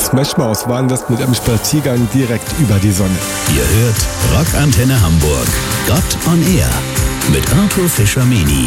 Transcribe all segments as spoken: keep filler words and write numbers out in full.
Smash Mouth waren das mit einem Spaziergang direkt über die Sonne. Ihr hört Rockantenne Hamburg. Gott on Air mit Arthur Fischer-Meni.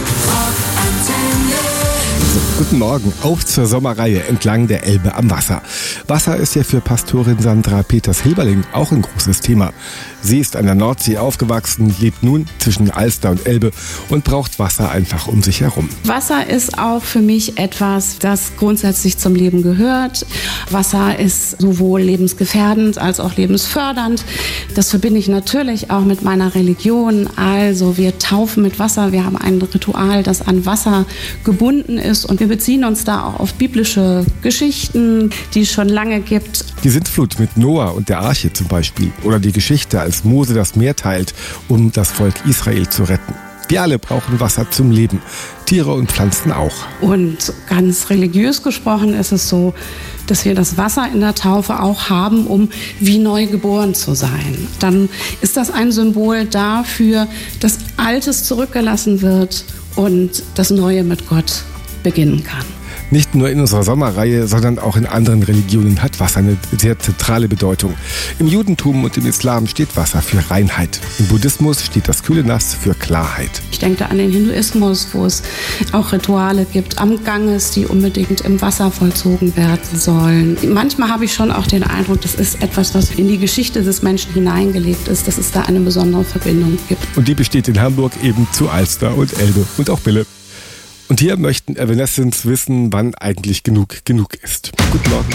So, guten Morgen, auf zur Sommerreihe entlang der Elbe am Wasser. Wasser ist ja für Pastorin Sandra Peters-Hilberling auch ein großes Thema. Sie ist an der Nordsee aufgewachsen, lebt nun zwischen Alster und Elbe und braucht Wasser einfach um sich herum. Wasser ist auch für mich etwas, das grundsätzlich zum Leben gehört. Wasser ist sowohl lebensgefährdend als auch lebensfördernd. Das verbinde ich natürlich auch mit meiner Religion. Also wir taufen mit Wasser, wir haben ein Ritual, das an Wasser gebunden ist und wir beziehen uns da auch auf biblische Geschichten, die es schon lange gibt. Die Sintflut mit Noah und der Arche zum Beispiel oder die Geschichte, als Mose das Meer teilt, um das Volk Israel zu retten. Wir alle brauchen Wasser zum Leben, Tiere und Pflanzen auch. Und ganz religiös gesprochen ist es so, dass wir das Wasser in der Taufe auch haben, um wie neu geboren zu sein. Dann ist das ein Symbol dafür, dass Altes zurückgelassen wird und das Neue mit Gott beginnen kann. Nicht nur in unserer Sommerreihe, sondern auch in anderen Religionen hat Wasser eine sehr zentrale Bedeutung. Im Judentum und im Islam steht Wasser für Reinheit. Im Buddhismus steht das kühle Nass für Klarheit. Ich denke an den Hinduismus, wo es auch Rituale gibt am Ganges, die unbedingt im Wasser vollzogen werden sollen. Manchmal habe ich schon auch den Eindruck, das ist etwas, was in die Geschichte des Menschen hineingelegt ist, dass es da eine besondere Verbindung gibt. Und die besteht in Hamburg eben zu Alster und Elbe und auch Bille. Und hier möchten Evanescence wissen, wann eigentlich genug genug ist. Guten Morgen.